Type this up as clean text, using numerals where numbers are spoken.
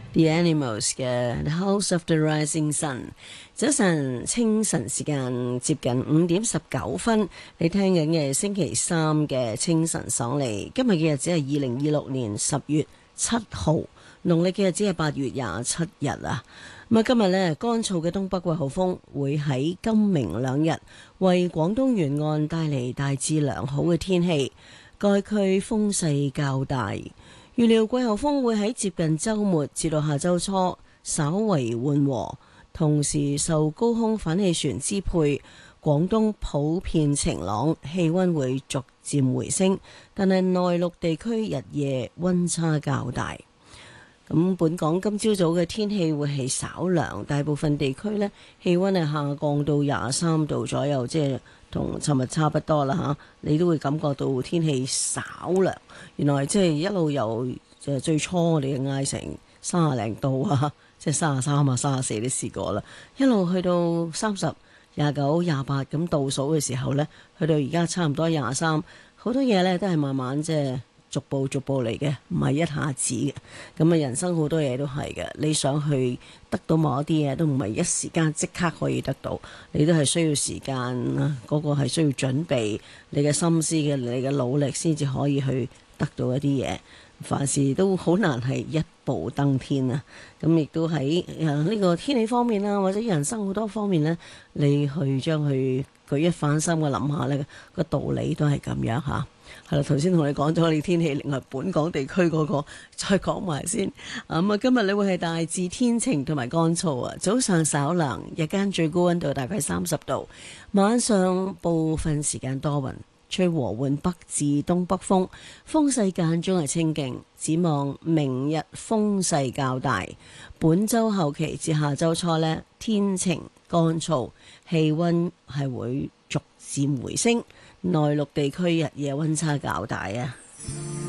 The Animals 嘅 The House of the Rising Sun。早晨，清晨時間接近5:19，你聽緊嘅星期三嘅清晨爽利。今日嘅日子係2026年10月7號，農曆嘅日子係8月27日啊。咁啊，今日呢，乾燥嘅東北季候風會喺今明兩日為廣東沿岸帶嚟大致良好嘅天氣，該區風勢較大。預料季候風會喺接近週末至到下週初稍為緩和，同時受高空反氣旋支配，廣東普遍晴朗，氣溫會逐漸回升，但係內陸地區日夜溫差較大。咁本港今朝早嘅天氣會係稍涼，大部分地區呢氣溫係下降到23度左右，即係同尋日差不多啦嚇。你都會感覺到天氣稍涼。原來即係一路由最初我哋嘅嗌成30零度啊，即係33啊、34都試過啦，一路去到30、29、28咁倒數嘅時候呢，去到而家差唔多23，好多嘢呢都係慢慢即係逐步嚟嘅，唔係一下子嘅。咁啊，人生好多嘢都係嘅，你想去得到某一啲嘢，都唔係一時間即刻可以得到，你都係需要時間啊，嗰個係需要準備你嘅心思嘅，你嘅努力先至可以去得到一啲嘢。凡事都好難係一步登天啊！咁亦都喺呢個天氣方面啦，或者人生好多方面呢，你去將佢舉一反三嘅諗下呢個道理都係咁樣嚇。係啦，頭先同你講咗你天氣，另外本港地區嗰個再講埋先。咁啊，今日你會係大致天晴同埋乾燥啊，早上稍涼，日間最高溫度大概30度，晚上部分時間多雲。吹和緩北至東北風，風勢間中係清勁。展望明日風勢較大，本週後期至下週初呢，天晴乾燥，氣溫係會逐漸回升。內陸地區日夜溫差較大啊。